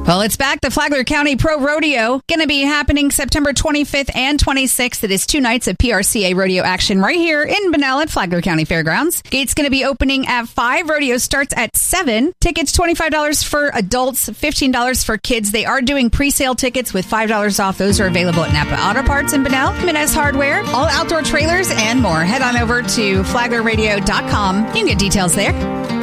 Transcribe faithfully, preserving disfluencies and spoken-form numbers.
Well, it's back. The Flagler County Pro Rodeo going to be happening September twenty-fifth and twenty-sixth. It is two nights of P R C A rodeo action right here in Bunnell at Flagler County Fairgrounds. Gates going to be opening at five. Rodeo starts at seven. Tickets twenty-five dollars for adults, fifteen dollars for kids. They are doing pre-sale tickets with five dollars off. Those are available at Napa Auto Parts in Bunnell, Jimenez Hardware, all outdoor trailers, and more. Head on over to flagler radio dot com. You can get details there.